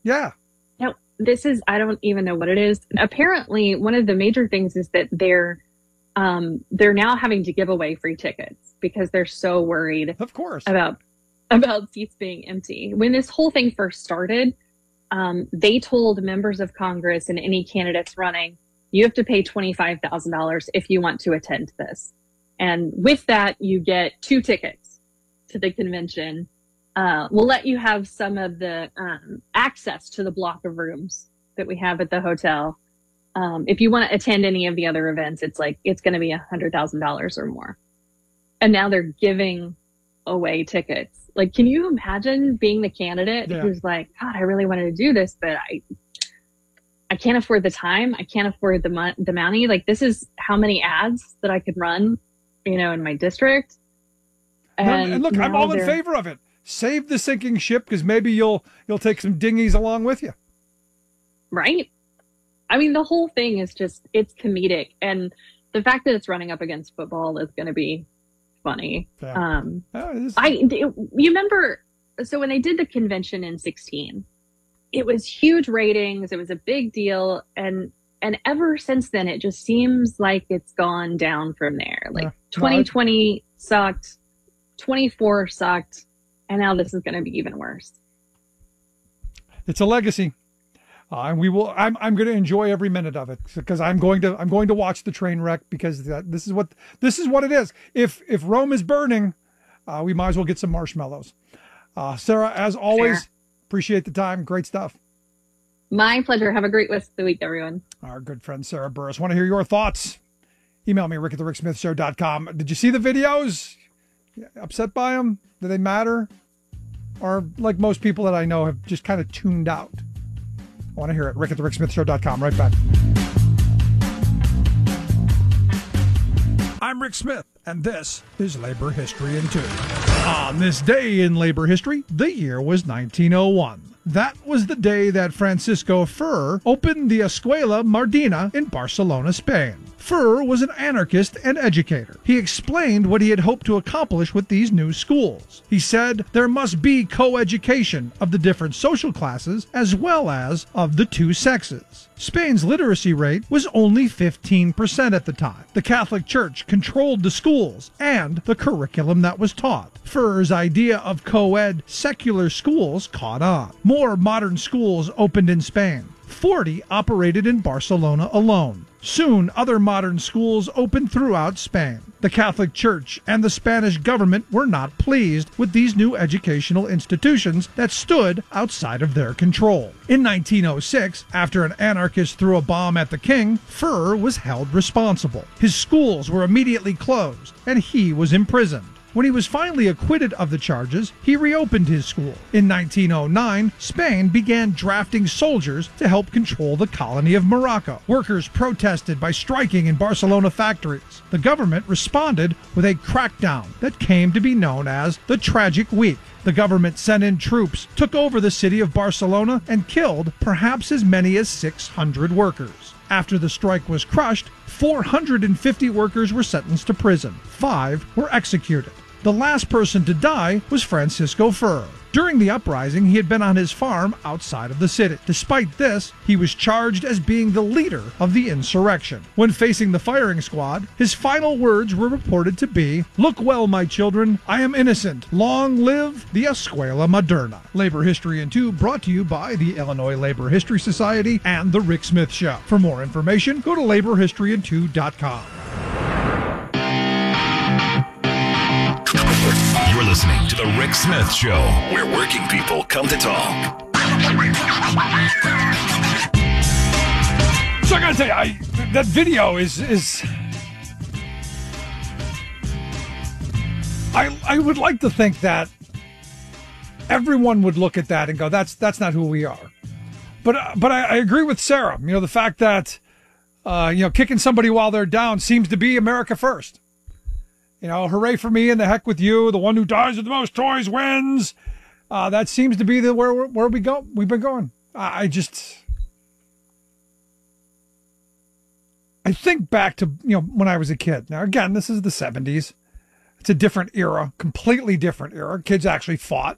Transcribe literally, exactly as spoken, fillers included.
Yeah. Now, this is, I don't even know what it is. Apparently, one of the major things is that they're um, they're now having to give away free tickets because they're so worried, of course, about about seats being empty. When this whole thing first started, um, they told members of Congress and any candidates running, you have to pay twenty-five thousand dollars if you want to attend this. And with that, you get two tickets to the convention. Uh, we'll let you have some of the um, access to the block of rooms that we have at the hotel. Um, if you want to attend any of the other events, it's like, it's going to be one hundred thousand dollars or more. And now they're giving away tickets. Like, can you imagine being the candidate yeah. who's like, God, I really wanted to do this, but I I can't afford the time. I can't afford the, mo- the money. Like, this is how many ads that I could run, you know, in my district. And, and look, I'm all in favor of it. Save the sinking ship because maybe you'll you'll take some dinghies along with you. Right. I mean, the whole thing is just, it's comedic. And the fact that it's running up against football is going to be funny. Yeah. Um, oh, I, you remember, so when they did the convention in sixteen, it was huge ratings. It was a big deal. And, and ever since then, it just seems like it's gone down from there. Like yeah. twenty twenty no, I... sucked, twenty-four sucked. And now this is going to be even worse. It's a legacy. Uh, and we will. I'm. I'm going to enjoy every minute of it because I'm going to. I'm going to watch the train wreck because that, this is what. This is what it is. If if Rome is burning, uh, we might as well get some marshmallows. Uh, Sarah, as always, sure. Appreciate the time. Great stuff. My pleasure. Have a great rest of the week, everyone. Our good friend Sarah Burris. Want to hear your thoughts? Email me, rick at the rick smith show dot com. Did you see the videos? Upset by them? Do they matter? Or like most people that I know have just kind of tuned out? I want to hear it. rick at the rick smith show dot com. Right back. I'm Rick Smith, and this is Labor History in Two. On this day in labor history, the year was nineteen oh one. That was the day that Francisco Ferrer opened the Escuela Mardina in Barcelona, Spain. Ferrer was an anarchist and educator. He explained what he had hoped to accomplish with these new schools. He said there must be co-education of the different social classes as well as of the two sexes. Spain's literacy rate was only fifteen percent at the time. The Catholic Church controlled the schools and the curriculum that was taught. Ferrer's idea of co-ed secular schools caught on. More modern schools opened in Spain. forty operated in Barcelona alone. Soon, other modern schools opened throughout Spain. The Catholic Church and the Spanish government were not pleased with these new educational institutions that stood outside of their control. In nineteen oh six, after an anarchist threw a bomb at the king, Ferrer was held responsible. His schools were immediately closed, and he was imprisoned. When he was finally acquitted of the charges, he reopened his school. In nineteen oh nine, Spain began drafting soldiers to help control the colony of Morocco. Workers protested by striking in Barcelona factories. The government responded with a crackdown that came to be known as the Tragic Week. The government sent in troops, took over the city of Barcelona, and killed perhaps as many as six hundred workers. After the strike was crushed, four hundred fifty workers were sentenced to prison. Five were executed. The last person to die was Francisco Ferrer. During the uprising, he had been on his farm outside of the city. Despite this, he was charged as being the leader of the insurrection. When facing the firing squad, his final words were reported to be, "Look well, my children, I am innocent. Long live the Escuela Moderna." Labor History in Two brought to you by the Illinois Labor History Society and The Rick Smith Show. For more information, go to labor history in two dot com. You're listening to The Rick Smith Show, where working people come to talk. So I gotta tell you, I, that video is is. I I would like to think that everyone would look at that and go, "That's that's not who we are." But uh, but I, I agree with Sarah. You know, the fact that uh, you know kicking somebody while they're down seems to be America first. You know, hooray for me and the heck with you. The one who dies with the most toys wins. Uh, that seems to be the where where we go. We've been going. I, I just, I think back to you know when I was a kid. Now again, this is the seventies. It's a different era, completely different era. Kids actually fought.